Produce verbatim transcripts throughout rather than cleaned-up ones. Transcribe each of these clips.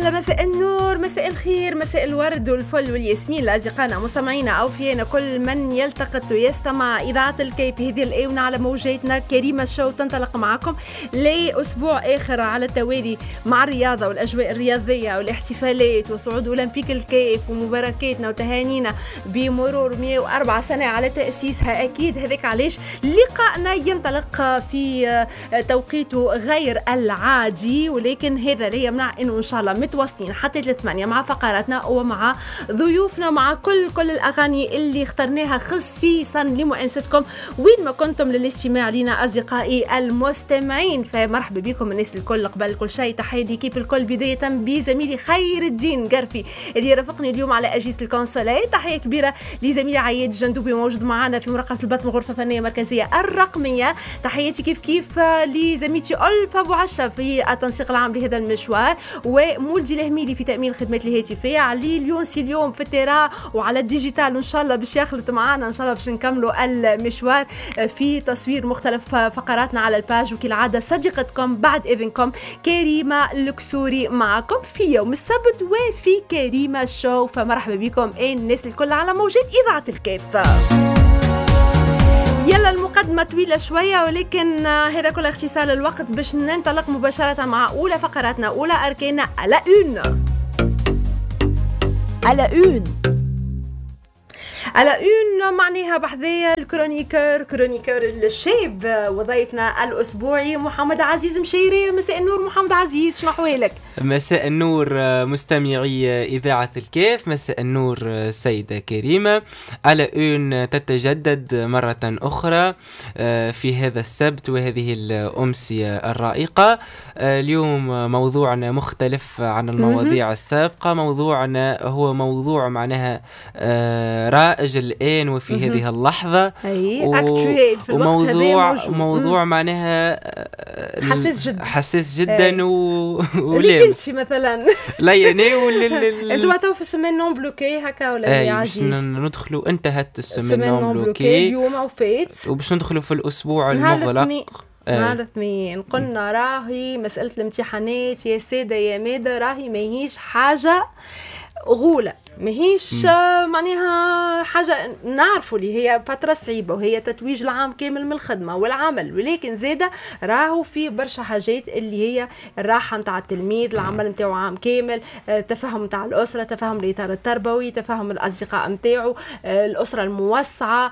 وسهلا، مساء النور، مساء الخير، مساء الورد والفل والياسمين لأصدقائنا مستمعينا أوفيانا كل من يلتقط ويستمع إذاعة الكيف هذه الآونة على موجاتنا. كريمة الشو تنطلق معكم لأسبوع آخر على التوالي مع الرياضة والأجواء الرياضية والاحتفالات وصعود أولمبيك الكيف ومباركاتنا وتهانينا بمرور مئة وأربعة سنة على تأسيسها. أكيد هذاك علاش لقاءنا ينطلق في توقيته غير العادي، ولكن هذا لا يمنع انه ان شاء الله متواصلين حتى الثمانية مع فقراتنا ومع ضيوفنا، مع كل كل الاغاني اللي اخترناها خصيصا لمؤنستكم وين ما كنتم للاستماع لنا اصدقائي المستمعين. فمرحبا بكم الناس الكل. قبل كل شيء تحيه ليكيب الكل، بدايه بزميلي خير الدين قرفي اللي يرافقني اليوم على اجهزه الكونسولات. تحيه كبيره لزميلي عياد الجندوبي موجود معنا في مراقبه البث من الغرفه الفنيه المركزيه الرقميه. تحياتي كيف كيف لزميلتي ألف أبو عشا في التنسيق العام لهذا المشوار، ومولدي الهميلي في تأمين الخدمات الهاتفية، علي اليونسي اليوم في التيرا وعلى الديجيتال، وإن شاء الله باش يخلط معنا إن شاء الله باش نكملوا المشوار في تصوير مختلف فقراتنا على الباج. وكالعادة صديقتكم بعد إذنكم كريمة الكسوري معكم في يوم السبت وفي كريمة شو. فمرحبا بكم الناس الكل على موجات إذاعة الكيف. يلا المقدمة طويلة شوية، ولكن هذا كل اختصار الوقت باش ننطلق مباشرة مع أولى فقراتنا، أولى أركاننا على أون على أون على أون معناها بحذايا الكرونيكر كرونيكر الشاب وضيفنا الأسبوعي محمد عزيز مشيري. مساء النور محمد عزيز، شنو أحوالك؟ مساء النور مستمعي إذاعة الكيف، مساء النور سيدة كريمة. على أون تتجدد مرة أخرى في هذا السبت وهذه الأمسية الرائقة. اليوم موضوعنا مختلف عن المواضيع السابقة. موضوعنا هو موضوع معناها رائج الآن وفي هذه اللحظة، و... وموضوع موضوع معناها حساس جدا حساس جدا و... ولامس مثلا لا يعني وال انتوا تو في السمان نون بلوكي هكا ولا يا عزيز؟ باش ندخلوا، انتهت السمان نون بلوكي اليوم او فات، وباش ندخلوا في الأسبوع المغلق نهار الاثنين. قلنا راهي مسألة الامتحانات يا سادة يا مادة راهي ماهيش حاجة غولة، ماهيش معناها حاجة نعرفوا اللي هي فترة صعيبة وهي تتويج العام كامل من الخدمة والعمل، ولكن زادة راهو في برشا حاجات اللي هي الراحة متاع التلميذ، العمل متاعه عام كامل، تفهم متاع الأسرة، تفهم الإطار التربوي، تفهم الأصدقاء متاعه، الأسرة الموسعة.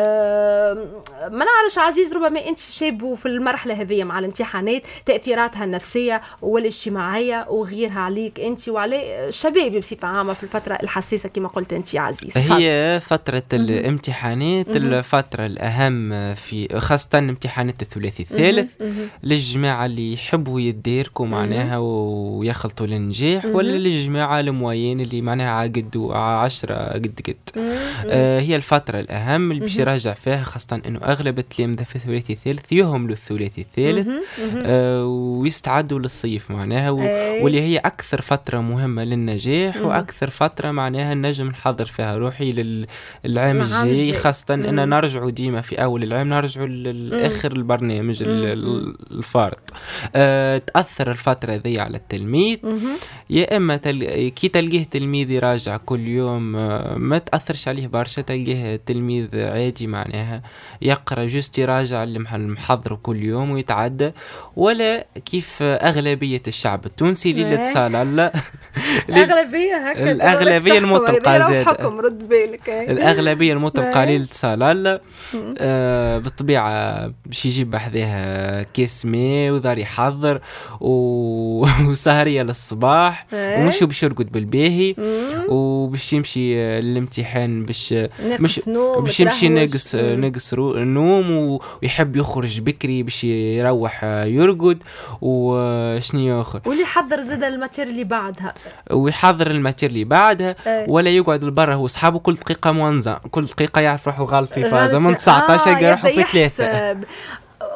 ما نعرفش عزيز، ربما أنت شاب في المرحلة هذه مع الامتحانات تأثيراتها النفسية والاجتماعية وغيرها عليك أنت وعلى الشباب بصفة عامة في الفترة الحساسة كما قلت أنت عزيز. هي فترة الامتحانات الفترة الأهم في خاصة امتحانات الثلاثي الثالث للجماعة اللي يحبوا يديركوا معناها ويخلطوا للنجاح، ولا للجماعة الموين اللي معناها عقدوا عشرة قد قد. آه هي الفترة الأهم اللي باش يراجع فيها، خاصة إنه أغلب التلامذة في الثلاثي الثالث يهملوا الثلاثي الثالث آه ويستعدوا للصيف معناها، واللي هي أكثر فترة مهمة للنجاح وأكثر فترة معناها النجم نحضر فيها روحي للعام الجاي، خاصة أننا نرجعوا ديما في أول العام نرجعوا لآخر البرنامج الفارض. أه تأثر الفترة ذي على التلميذ، يا إما تل... كي تلقيه تلميذ يراجع كل يوم أه ما تأثرش عليه برشا، تلقيه تلميذ عادي معناها يقرأ جست يراجع المحضر كل يوم ويتعدى، ولا كيف أغلبية الشعب التونسي اللي اتصال لا الأغلبية هكذا، الأغلبية المطلقة زاد حكم رد بالك الأغلبية المطلقة للاتصال آه بالطبيعة باش يجيب بحذاها كيس ماء ودار يحضر و... وسهرية للصباح ومش باش يرقد بالباهي وباش يمشي الامتحان باش مش باش يمشي نقص نقص النوم ويحب يخرج بكري باش يروح يرقد وشني آخر، واللي يحضر زاد الماتير اللي بعدها ويحضر الماتير اللي بعدها أه. ولا يقعد لبرا هو صحابه كل دقيقة موانزا، كل دقيقة يعرف روحه غلط في فازة من تسعة عشر يروحوا في ثلاثة.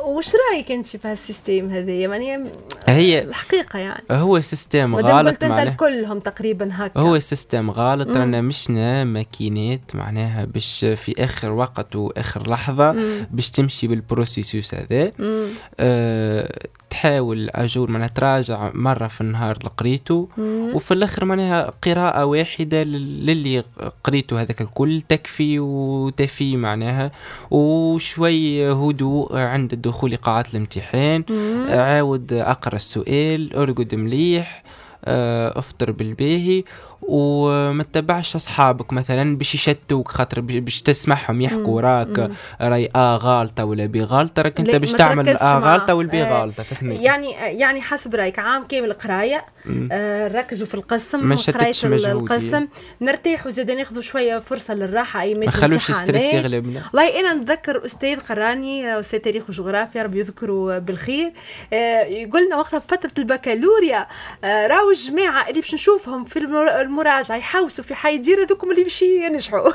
وش رايك انت في هالسيستم هذايا؟ يعني هي الحقيقه يعني هو سيستم غلط معناها كلهم تقريبا هكا. هو سيستم غلط، رانا مشنا ماكينات معناها باش في اخر وقت واخر لحظه مم. باش تمشي بالبروسيسوس هذا. أه تحاول اجور معناها تراجع مره في النهار اللي قريته، وفي الاخر معناها قراءه واحده للي قريته هذاك الكل تكفي وتفي معناها، وشوي هدوء عند الدخول لقاعه الامتحان. عاود اقرا السؤال، ارقد مليح، افطر بالباهي، وما تتبعش اصحابك مثلا باش يشتوك خاطر باش تسمعهم يحكوا راك راي اه غلطه ولا بي غلطه، راك انت باش تعمل اه غلطه والبي آه غلطه. يعني يعني حسب رايك عام كامل قرايه، آه ركزوا في القسم، قرايه القسم، نرتاحوا زاد ناخذوا شويه فرصه للراحه اي ما خلوش ستريس يغلبنا. والله انا نتذكر استاذ قراني استاذ تاريخ وجغرافيا ربي يذكره بالخير، آه يقول لنا وقتها في فتره البكالوريا آه راهو الجماعه اللي باش نشوفهم في المراجعه يحوسوا في حي دير هذوكم اللي باش ينجحوا.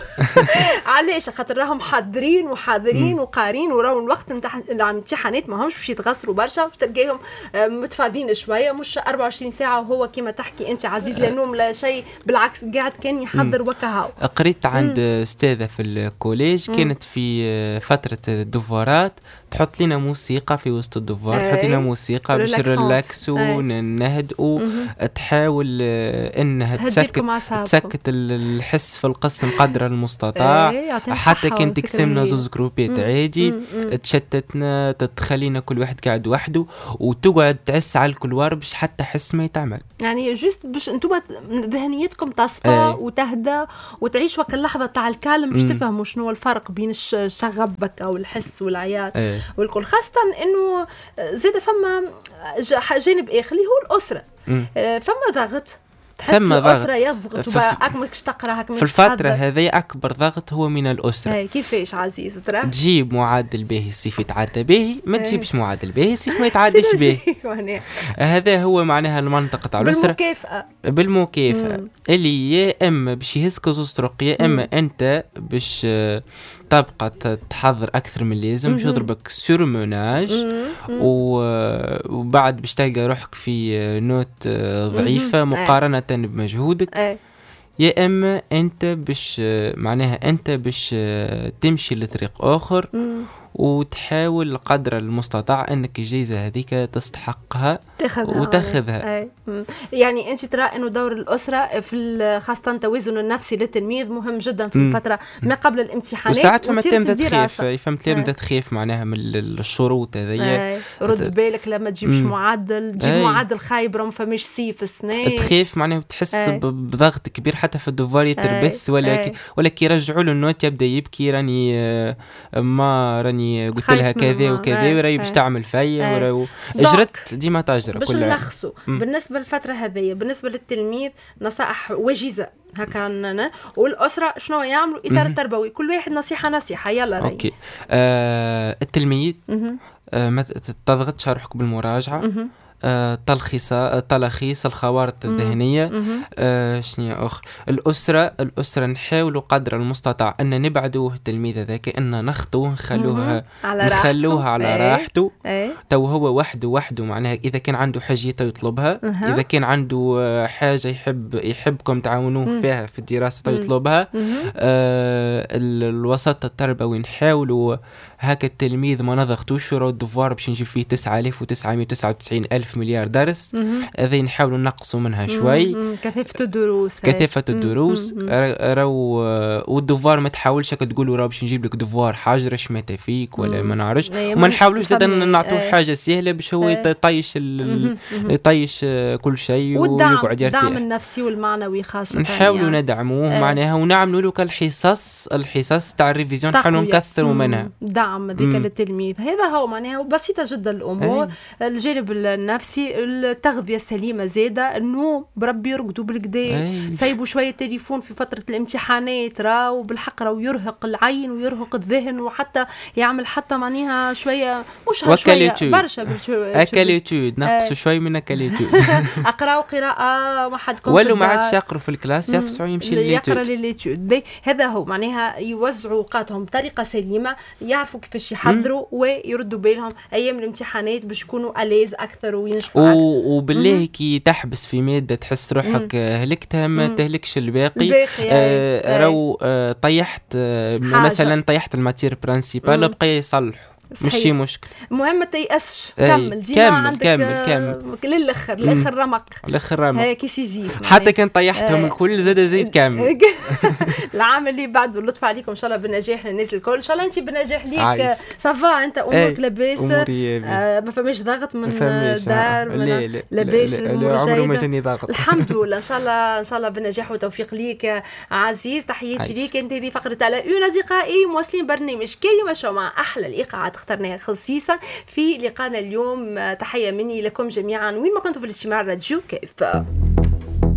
علاش؟ خاطر راهم حاضرين وحاضرين وقارين، وراهم الوقت نتاع الامتحانات ما همش باش يتغسلوا برشا، باش تلقاهم متفاضين شويه، مش أربعة وعشرين ساعه وهو كما تحكي انت عزيز لا نوم لا شيء، بالعكس قاعد كان يحضر وكهاو. قريت عند استاذه في الكوليج كانت في فتره الدوفارات تحط لنا موسيقى في وسط الدوفار، تحط لنا موسيقى باش ريلاكسو نهدئوا، تحاول انها تسكت تسكت الحس في القسم قدر المستطاع، حتى كنت تقسمنا زوز جروبات عادي، تشتتنا تتخلينا كل واحد قاعد وحده، وتقعد تعس على الكلوار باش حتى حس ما يتعمل، يعني جست باش انتم ذهنيتكم تصفى وتهدى وتعيش وقت اللحظه تاع الكالم باش تفهموا شنو الفرق بين الشغبك او الحس والعياط والكل، خاصه انه زاد فما جانب اخر اللي هو الاسره. فما ضغط، تحس الأسرة يضغط وأكملكش تقرأ هكملكش في الفترة هذه أكبر ضغط هو من الأسرة. كيفاش عزيز ترى؟ تجيب معدل باهي الصيف يتعدى باهي، ما تجيبش معدل باهي الصيف ما يتعداش باهي. هذا هو معناها المنطقة تاع الأسرة بالمكافأة بالمكافأة مم. اللي يا إما باش يهزك زوز طرق، يا إما أنت باش تبقى تحضر أكثر من اللازم، باش يضربك سورموناج، وبعد باش تلقى روحك في نوت ضعيفة مقارنة بمجهودك. أي. يا اما انت باش معناها انت باش تمشي لطريق اخر مم. وتحاول قدر المستطاع انك الجائزه هذيك تستحقها تاخذها وتاخذها. يعني انت ترى انه دور الاسره في خاصه التوازن النفسي للتلميذ مهم جدا في الفتره ما قبل الامتحانات، وساعات فما تلامذه تخاف فما تلامذه تخاف معناها من الشروط هذيا، رد بالك لما تجيبش معدل تجيب أي. معدل خايب راه ما فماش سي السنه، تخاف معناها وتحس أي. بضغط كبير حتى في الدوفار يتربث، ولا كي ولا كي يرجعوا له النوت يبدا يبكي، راني ما راني قلت لها كذا وكذا وراي باش تعمل فيا، اجرت ديما تجرب باش نلخصوا. بالنسبه للفتره هذه بالنسبه للتلميذ نصائح وجيزه هكا لنا، والاسره شنو يعملوا اطار تربوي، كل واحد نصيحه نصيحه يلا راي. اوكي آه التلميذ آه ما تضغطش روحك بالمراجعه، آه تلخيص تلخيص الخوارط الذهنيه. آه شنو اخر الاسره الاسره نحاولوا قدر المستطاع ان نبعدوه التلميذ هذاك، ان نخطوه نخلوها على نخلوها على ايه. راحته ايه. تو هو وحده وحده معناها اذا كان عنده حاجته يطلبها، اذا كان عنده حاجه يحب يحبكم تعاونوه فيها في الدراسه يطلبها. آه الوسط التربوي نحاولوا هكا التلميذ ما نضغطوش وراه الدفوار باش نجيب فيه تسعة آلاف وتسعمائة وتسعة وتسعين ألف مليار درس، هذا نحاولوا نقصوا منها شوي كثافة الدروس كثافة الدروس راهو، والدفوار ما تحاولش تقولوا راه باش نجيب لك دفوار حاجره شماته فيك ولا ما نعرفش، وما نحاولوش زاد نعطوه حاجه سهله باش هو يطيش يطيش كل شيء ويقعد يرتاح. الدعم النفسي والمعنوي خاصه نحاولوا يعني. ندعموه معناها ونعملوا له كالحصص الحصص تاع الريفيزيون نحاولوا نكثروا منها دعم ذيك للتلميذ. هذا هو معناها بسيطة جدا الأمور. أي. الجانب النفسي التغذية السليمة زادة، النوم بربي يرقدوا بالكدا، سيبوا شوية تليفون في فترة الامتحانات راو بالحق راو يرهق العين ويرهق الذهن، وحتى يعمل حتى معناها شوية مش شوية برشا أكاليتود نقصوا شوي من أكاليتود. أقرأوا قراءة ما حد ولو ما عادش يقرأوا في الكلاس يفسعوا يمشي يقرأ لليتود. هذا هو معناها يوزعوا أوقاتهم بطريقة سليمة، يعرفوا كيفاش يحضروا ويردوا بالهم ايام الامتحانات باش يكونوا اليز اكثر وينجحوا اكثر. وبالله كي تحبس في ماده تحس روحك هلكتها ما تهلكش الباقي, الباقي آه رو آه طيحت آه مثلا طيحت الماتير برانسيبال بقى يصلح مش شي مشكل. المهم ما تيأسش, كمل ديما كامل عندك كامل كامل للاخر الاخر رمق الاخر رمق هيك سيزيف حتى كان طيحتهم الكل زاد زيد كامل. العام اللي بعد واللطف عليكم ان شاء الله بالنجاح للناس الكل, ان شاء الله انت بالنجاح ليك صافا انت امورك لاباس آه ما فماش ضغط من الدار لاباس عمره ما جاني ضغط الحمد لله. ان شاء الله ان شاء الله بالنجاح والتوفيق ليك عزيز. تحياتي ليك. انت هذه فقره على اون اصدقائي مواصلين برنامج كلمه شو مع احلى الايقاعات اخترناها خصيصا في لقاءنا اليوم. تحية مني لكم جميعا وين ما كنتوا في الاستماع راديو كيف.